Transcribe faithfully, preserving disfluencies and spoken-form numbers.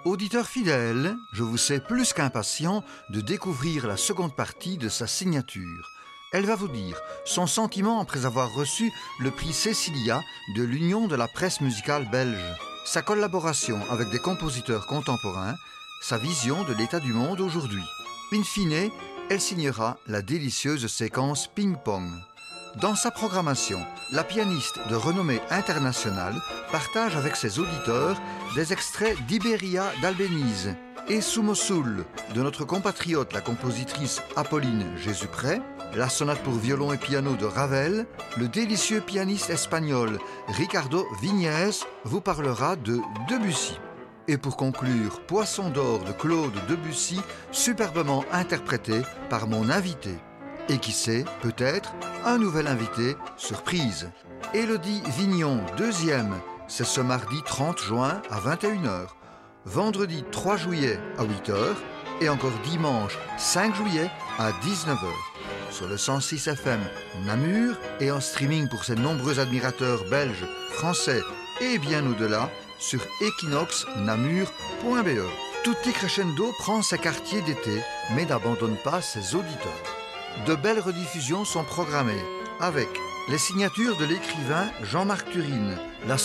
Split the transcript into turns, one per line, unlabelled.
Auditeur fidèle, je vous sais plus qu'impatient de découvrir la seconde partie de sa signature. Elle va vous dire son sentiment après avoir reçu le prix Cécilia de l'Union de la presse musicale belge, sa collaboration avec des compositeurs contemporains, sa vision de l'état du monde aujourd'hui. In fine, elle signera la délicieuse séquence ping-pong. Dans sa programmation, la pianiste de renommée internationale partage avec ses auditeurs des extraits d'Iberia d'Albéniz et Sumosul de notre compatriote la compositrice Apolline Jésupré, la sonate pour violon et piano de Ravel, le délicieux pianiste espagnol Ricardo Viñez vous parlera de Debussy. Et pour conclure, Poisson d'or de Claude Debussy, superbement interprété par mon invité. Et qui sait, peut-être, un nouvel invité surprise. Élodie Vignon, deuxième, c'est ce mardi trente juin à vingt et une heures, vendredi trois juillet à huit heures et encore dimanche cinq juillet à dix-neuf heures. Sur le cent six F M Namur et en streaming pour ses nombreux admirateurs belges, français et bien au-delà sur equinox namur point b e. Tutti Crescendo prend ses quartiers d'été mais n'abandonne pas ses auditeurs. De belles rediffusions sont programmées avec les signatures de l'écrivain Jean-Marc Turine, la